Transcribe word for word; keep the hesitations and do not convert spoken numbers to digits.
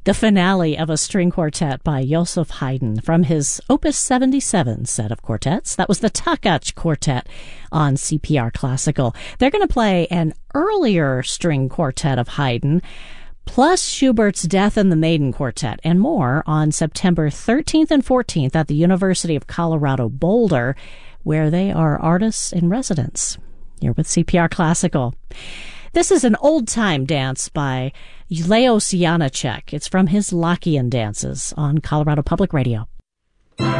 the finale of a string quartet by Joseph Haydn from his Opus seventy-seven set of quartets. That was the Takach Quartet on C P R Classical. They're going to play an earlier string quartet of Haydn, plus Schubert's Death and the Maiden Quartet, and more on September thirteenth and fourteenth at the University of Colorado Boulder, where they are artists in residence. You're with C P R Classical. This is an old-time dance by Leos Janáček. It's from his Lockean dances on Colorado Public Radio.